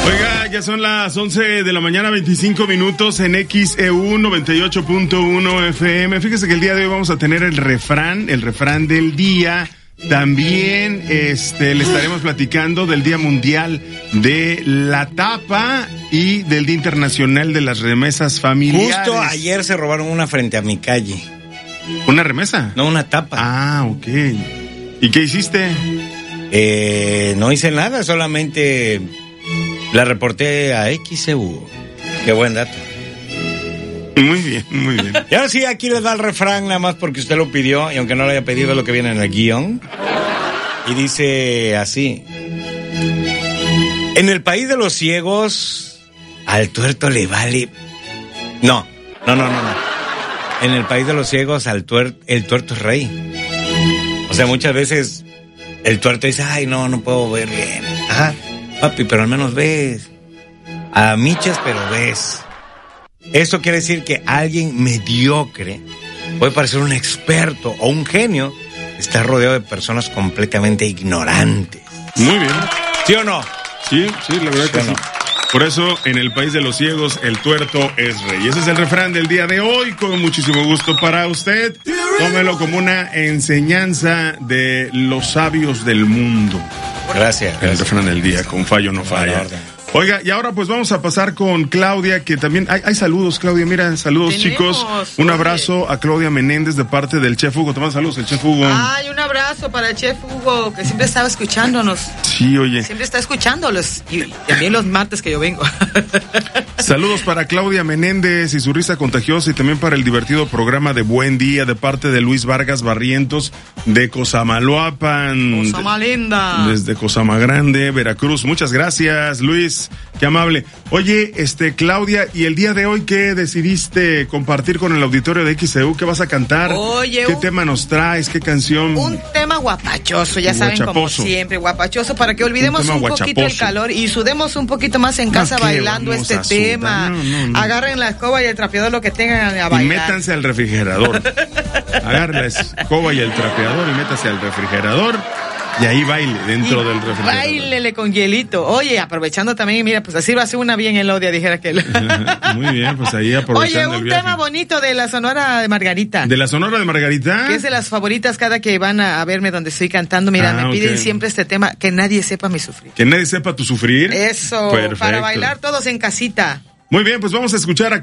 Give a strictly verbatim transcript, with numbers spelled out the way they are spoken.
Oiga, ya son las once de la mañana, veinticinco minutos en X E U noventa y ocho punto uno F M. Fíjese que el día de hoy vamos a tener el refrán, el refrán del día. También este, le estaremos platicando del Día Mundial de la Tapa y del Día Internacional de las Remesas Familiares. Justo ayer se robaron una frente a mi calle. ¿Una remesa? No, una tapa. Ah, ok. ¿Y qué hiciste? Eh, no hice nada, solamente la reporté a X E U. Qué buen dato. Muy bien, muy bien. Y ahora sí, aquí les da el refrán, nada más porque usted lo pidió, y aunque no lo haya pedido, es lo que viene en el guión. Y dice así: en el país de los ciegos, al tuerto le vale... No, no, no, no, no. En el país de los ciegos, al tuer... el tuerto es rey. O sea, muchas veces el tuerto dice, ay, no, no puedo ver bien. Ajá, papi, pero al menos ves. A michas, pero ves. Esto quiere decir que alguien mediocre puede parecer un experto o un genio, está rodeado de personas completamente ignorantes. Muy bien. ¿Sí o no? Sí, sí, la verdad que Bueno. sí. Por eso, en el país de los ciegos, el tuerto es rey. Ese es el refrán del día de hoy, con muchísimo gusto para usted. Tómelo como una enseñanza de los sabios del mundo. Gracias. El gracias. refrán del día, con fallo no falla. Oiga, y ahora pues vamos a pasar con Claudia, que también hay, hay saludos, Claudia, mira, saludos. Tenemos, chicos, un oye. abrazo a Claudia Menéndez de parte del Chef Hugo. Te mando saludos, el Chef Hugo. Ay, un abrazo para el Chef Hugo, que siempre estaba escuchándonos. Sí, oye. Siempre está escuchándolos. Y también los martes que yo vengo. Saludos para Claudia Menéndez y su risa contagiosa, y también para el divertido programa de Buen Día de parte de Luis Vargas Barrientos de Cosamaloapan. Cosama linda. Desde Cosama Grande, Veracruz. Muchas gracias, Luis. Qué amable. Oye, este, Claudia, ¿y el día de hoy qué decidiste compartir con el auditorio de X E U? ¿Qué vas a cantar? Oye, ¿Qué un- tema nos traes? ¿Qué canción? Un tema guapachoso, ya saben, como Guachaposo. siempre, guapachoso, para que olvidemos Un un, tema poquito el guachaposo. calor y sudemos un poquito más en casa ¿qué bailando vamos este a sudar? tema. No, no, no. Agarren la escoba y el trapeador, lo que tengan a Y bailar. métanse al refrigerador. Agarre la escoba y el trapeador y métase al refrigerador. Y ahí baile dentro Y del refrigerador. Báilele con hielito. Oye, aprovechando también, mira, pues así va a ser una bien Elodia, dijera que. Muy bien, pues ahí Oye, aprovechando el un viaje. tema bonito de la Sonora de Margarita. ¿De la Sonora de Margarita? Que es de las favoritas cada que van a, a verme donde estoy cantando. Mira, Ah, me piden ok. siempre este tema, que nadie sepa mi sufrir. Que nadie sepa tu sufrir. Eso, Perfecto. para bailar todos en casita. Muy bien, pues vamos a escuchar a